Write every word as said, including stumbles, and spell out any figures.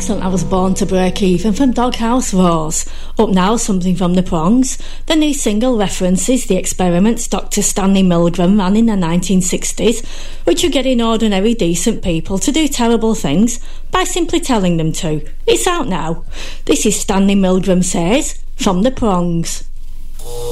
excellent I Was Born to Break Even from Doghouse Roars. Up now, something from the Prongs. The new single references the experiments Doctor Stanley Milgram ran in the nineteen sixties, which were getting ordinary decent people to do terrible things by simply telling them to. It's out now. This is Stanley Milgram Says from the Prongs.